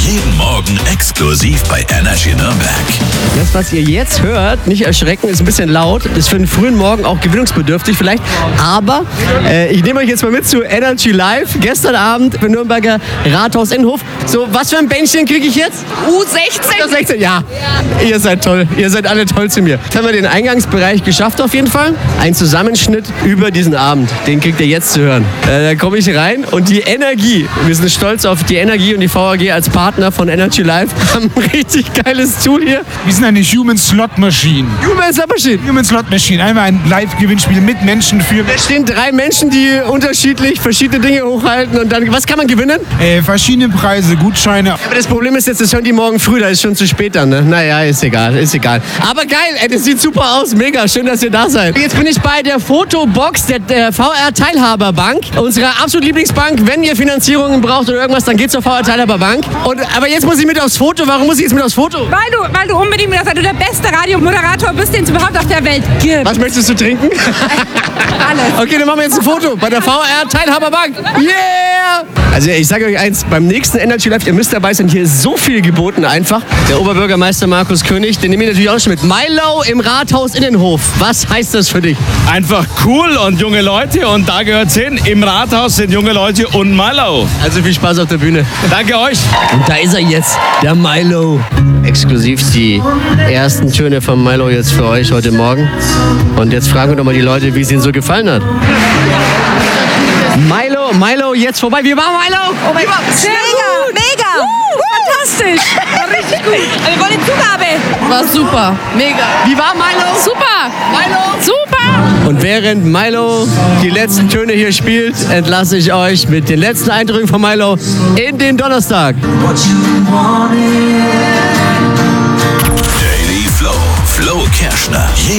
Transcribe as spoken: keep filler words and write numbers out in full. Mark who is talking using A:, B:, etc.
A: Jeden Morgen exklusiv bei Energy Nürnberg.
B: Das, was ihr jetzt hört, nicht erschrecken, ist ein bisschen laut. Ist für den frühen Morgen auch gewöhnungsbedürftig vielleicht. Aber äh, ich nehme euch jetzt mal mit zu Energy Live. Gestern Abend im Nürnberger Rathaus Innenhof. So, was für ein Bändchen kriege ich jetzt?
C: U sechzehn.
B: U sechzehn, ja. Ihr seid toll. Ihr seid alle toll zu mir. Jetzt haben wir den Eingangsbereich geschafft auf jeden Fall. Ein Zusammenschnitt über diesen Abend. Den kriegt ihr jetzt zu hören. Äh, da komme ich rein und die Energie. Wir sind stolz auf die Energie und die V A G als Partner von Energy Live. Haben ein richtig geiles Tool hier.
D: Wir sind eine Human Slot Machine.
B: Human Slot Machine.
D: Human Slot Machine. Einmal ein Live-Gewinnspiel mit Menschen für
B: Da stehen drei Menschen, die unterschiedlich verschiedene Dinge hochhalten und dann, was kann man gewinnen?
D: äh, verschiedene Preise, Gutscheine.
B: Aber das Problem ist jetzt, das hören die morgen früh, da ist schon zu spät dann, ne? Naja, ist egal, ist egal. Aber geil, ey, das sieht super aus, mega, schön, dass ihr da seid. Jetzt bin ich bei der Fotobox der, der V R-Teilhaberbank, unserer absolut Lieblingsbank. Wenn ihr Finanzierungen braucht oder irgendwas, dann geht zur V R-Teilhaberbank. Und, aber jetzt muss ich mit aufs Foto, warum muss ich jetzt mit aufs Foto?
C: Weil du, weil du unbedingt mit du der beste Radiomoderator bist, den es überhaupt auf der Welt gibt.
B: Was möchtest du trinken?
C: Alles.
B: Okay, dann machen wir jetzt ein Foto bei der V R-Teilhaberbank. Yeah! Also ich sage euch eins, beim nächsten Energy Live, ihr müsst dabei sein, hier ist so viel geboten einfach. Der Oberbürgermeister Markus König, den nehme ich natürlich auch schon mit. Milo im Rathaus Innenhof. Was heißt das für dich?
E: Einfach cool und junge Leute und da gehört's hin. Im Rathaus sind junge Leute und Milo.
B: Also viel Spaß auf der Bühne.
E: Danke euch.
B: Und da ist er jetzt, der Milo. Exklusiv die ersten Töne von Milo jetzt für euch heute Morgen. Und jetzt fragen wir doch mal die Leute, wie es ihnen so gefallen hat. Milo, Milo, jetzt vorbei. Wie war Milo?
C: Oh mein Gott, mega, mega, uh, fantastisch, war richtig gut. Aber wir wollen Zugabe.
F: War super, mega.
B: Wie war Milo?
F: Super,
B: Milo.
F: super.
B: Und während Milo die letzten Töne hier spielt, entlasse ich euch mit den letzten Eindrücken von Milo in den Donnerstag.
A: Daily Flow. Flo Kerschner.